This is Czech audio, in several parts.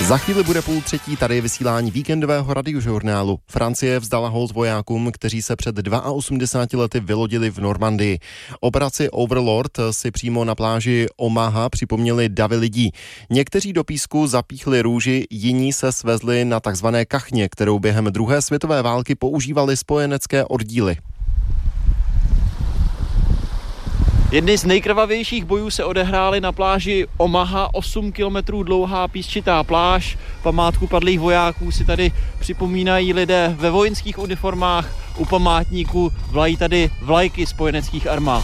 Za chvíli bude 2:30, tady je vysílání víkendového radiožurnálu. Francie vzdala hold vojákům, kteří se před 82 lety vylodili v Normandii. Operaci Overlord si přímo na pláži Omaha připomněli davy lidí. Někteří do písku zapíchli růži, jiní se svezli na takzvané kachně, kterou během druhé světové války používali spojenecké oddíly. Jedny z nejkrvavějších bojů se odehrály na pláži Omaha, 8 kilometrů dlouhá písčitá pláž. Památku padlých vojáků si tady připomínají lidé ve vojenských uniformách. U památníku vlají tady vlajky spojeneckých armád.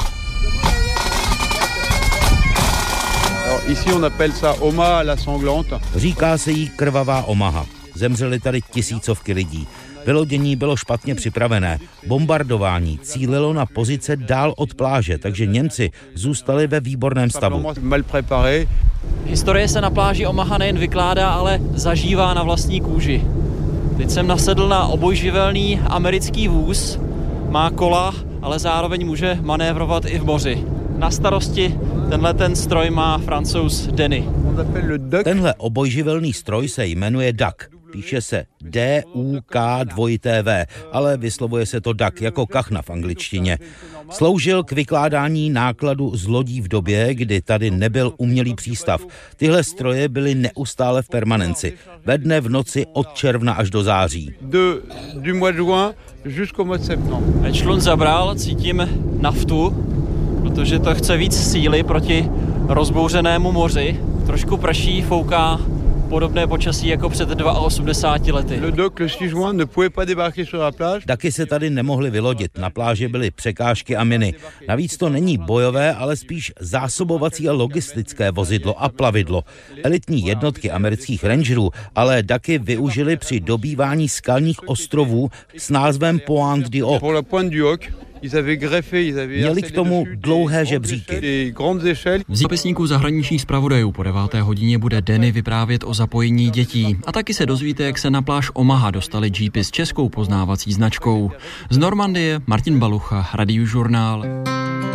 Ici on appelle ça Omaha la sanglante. Říká se jí krvavá Omaha. Zemřely tady tisícovky lidí. Vylodění bylo špatně připravené. Bombardování cílilo na pozice dál od pláže, takže Němci zůstali ve výborném stavu. Historie se na pláži Omaha nejen vykládá, ale zažívá na vlastní kůži. Teď jsem nasedl na obojživelný americký vůz. Má kola, ale zároveň může manévrovat i v moři. Na starosti ten stroj má Francouz Denny. Tenhle obojživelný stroj se jmenuje DUK. Píše se D-U-K-2-T-V, ale vyslovuje se to DUK jako kachna v angličtině. Sloužil k vykládání nákladu z lodí v době, kdy tady nebyl umělý přístav. Tyhle stroje byly neustále v permanenci. Ve dne v noci od června až do září. Člun zabral, cítím naftu, protože to chce víc síly proti rozbouřenému moři. Trošku prší, fouká podobné počasí jako před 82 lety. Daky se tady nemohly vylodit, na pláži byly překážky a miny. Navíc to není bojové, ale spíš zásobovací a logistické vozidlo a plavidlo. Elitní jednotky amerických rangerů ale Daky využili při dobývání skalních ostrovů s názvem Pointe du Hoc. Měli k tomu dlouhé žebříky. V zápisníku zahraničních zpravodajů po 9. hodině bude Denny vyprávět o zapojení dětí. A taky se dozvíte, jak se na pláž Omaha dostali jeepy s českou poznávací značkou. Z Normandie Martin Balucha, Radiožurnál.